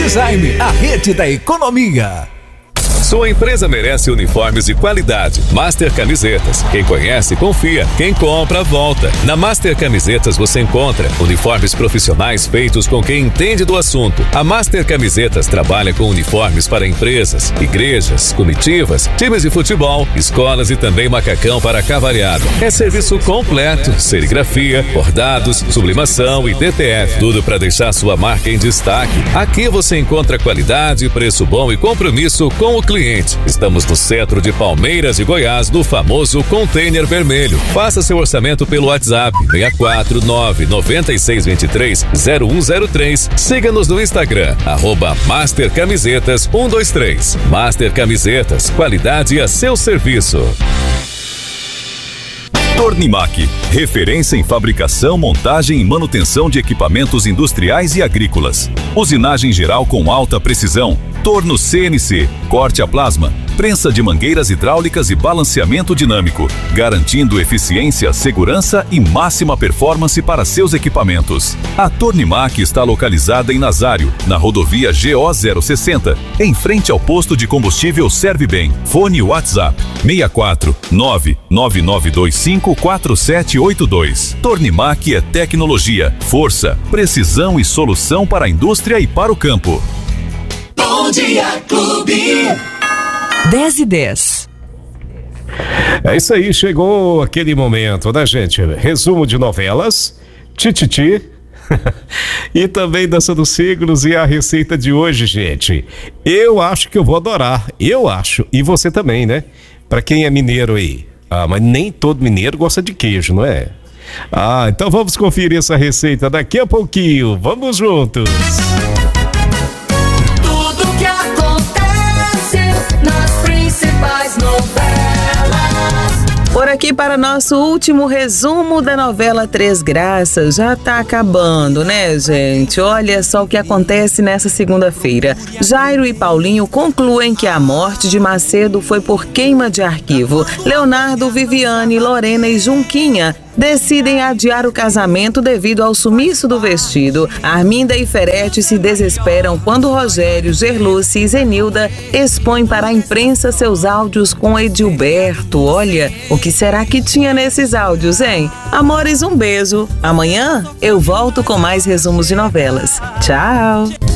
Design, a rede da economia. Sua empresa merece uniformes de qualidade. Master Camisetas. Quem conhece, confia. Quem compra, volta. Na Master Camisetas você encontra uniformes profissionais feitos com quem entende do assunto. A Master Camisetas trabalha com uniformes para empresas, igrejas, comitivas, times de futebol, escolas e também macacão para cavalhada. É serviço completo, serigrafia, bordados, sublimação e DTF. Tudo para deixar sua marca em destaque. Aqui você encontra qualidade, preço bom e compromisso com o cliente. Estamos no centro de Palmeiras e Goiás, no famoso Container Vermelho. Faça seu orçamento pelo WhatsApp 649-9623-0103. Siga-nos no Instagram, @MasterCamisetas123. Master Camisetas, qualidade a seu serviço. Tornimac, referência em fabricação, montagem e manutenção de equipamentos industriais e agrícolas. Usinagem geral com alta precisão, torno CNC, corte a plasma, prensa de mangueiras hidráulicas e balanceamento dinâmico, garantindo eficiência, segurança e máxima performance para seus equipamentos. A Tornimac está localizada em Nazário, na rodovia GO 060, em frente ao posto de combustível Servibem. Fone WhatsApp 64 999254782. Tornimac é tecnologia, força, precisão e solução para a indústria e para o campo. Bom Dia Clube. 10:10. É isso aí, chegou aquele momento, né, gente? Resumo de novelas, Tititi e também Dança dos Signos e a receita de hoje, gente. Eu acho que eu vou adorar, eu acho, e você também, né? Pra quem é mineiro aí. Ah, mas nem todo mineiro gosta de queijo, não é? Ah, então vamos conferir essa receita daqui a pouquinho. Vamos juntos! Por aqui para nosso último resumo da novela Três Graças. Já tá acabando, né, gente? Olha só o que acontece nessa segunda-feira. Jairo e Paulinho concluem que a morte de Macedo foi por queima de arquivo. Leonardo, Viviane, Lorena e Junquinha decidem adiar o casamento devido ao sumiço do vestido. Arminda e Ferete se desesperam quando Rogério, Gerluce e Zenilda expõem para a imprensa seus áudios com Edilberto. Olha, o que será que tinha nesses áudios, hein? Amores, um beijo. Amanhã eu volto com mais resumos de novelas. Tchau!